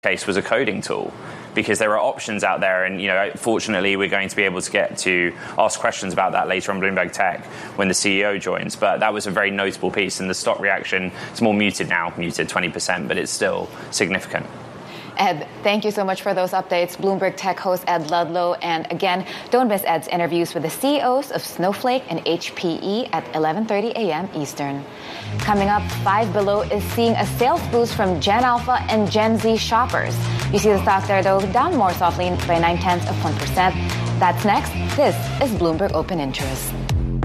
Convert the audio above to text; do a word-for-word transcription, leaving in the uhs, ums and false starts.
case was a coding tool, because there are options out there, and you know, fortunately, we're going to be able to get to ask questions about that later on Bloomberg Tech when the C E O joins. But that was a very notable piece, and the stock reaction is more muted now, muted twenty percent, but it's still significant. Ed, thank you so much for those updates. Bloomberg Tech host Ed Ludlow. And again, don't miss Ed's interviews with the C E Os of Snowflake and H P E at eleven thirty a.m. Eastern. Coming up, Five Below is seeing a sales boost from Gen Alpha and Gen Z shoppers. You see the stock there, though, down more softly by nine tenths of one percent. That's next. This is Bloomberg Open Interest.